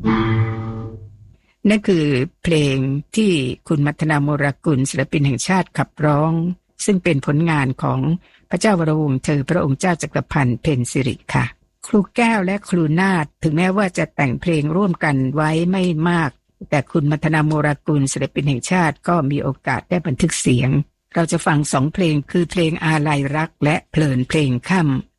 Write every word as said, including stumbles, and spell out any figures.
นั่นคือเพลงที่คุณมัทนาโมรากุลศิลปินแห่งชาติขับร้องซึ่งเป็นผลงานของพระเจ้าวรวงศ์เธอพระองค์เจ้าจักรพันธ์เพ็ญสิริค่ะครูแก้วและครูนาถถึงแม้ว่าจะแต่งเพลงร่วมกันไว้ไม่มากแต่คุณมัทนาโมรากุลศิลปินแห่งชาติก็มีโอกาสได้บันทึกเสียงเราจะฟังสองเพลงคือเพลงอาลัยรักและเพลินเพลงค่